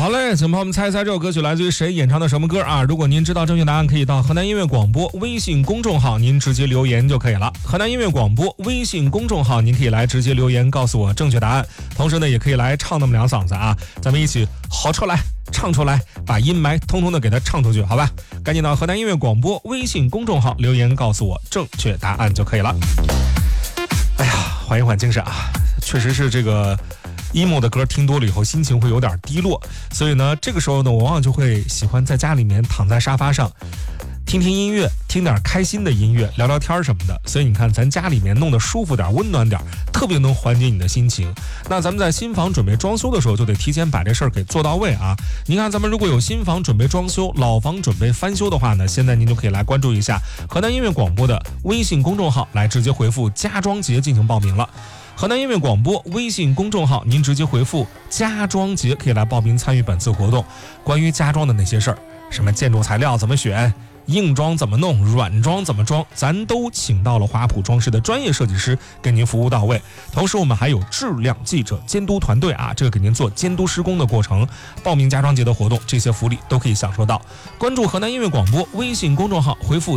好嘞，请朋友们猜一猜这首歌曲来自于谁演唱的什么歌啊？如果您知道正确答案，可以到河南音乐广播微信公众号您直接留言就可以了。河南音乐广播微信公众号您可以来直接留言告诉我正确答案，同时呢也可以来唱那么2嗓子啊，咱们一起嚎出来唱出来，把阴霾通通的给它唱出去，好吧？赶紧到河南音乐广播微信公众号留言告诉我正确答案就可以了。哎呀，缓一缓精神啊，确实是这个emo 的歌听多了以后心情会有点低落，所以呢这个时候呢我往往就会喜欢在家里面躺在沙发上听听音乐，听点开心的音乐，聊聊天什么的。所以你看咱家里面弄得舒服点温暖点，特别能缓解你的心情。那咱们在新房准备装修的时候就得提前把这事儿给做到位啊。你看咱们如果有新房准备装修，老房准备翻修的话呢，现在您就可以来关注一下河南音乐广播的微信公众号，来直接回复家装节进行报名了。河南音乐广播微信公众号，您直接回复家装节可以来报名参与本次活动。关于家装的那些事儿，什么建筑材料怎么选，硬装怎么弄，软装怎么装，咱都请到了华普装饰的专业设计师给您服务到位。同时我们还有质量记者监督团队啊，这个给您做监督施工的过程。报名家装节的活动，这些福利都可以享受到。关注河南音乐广播微信公众号，回复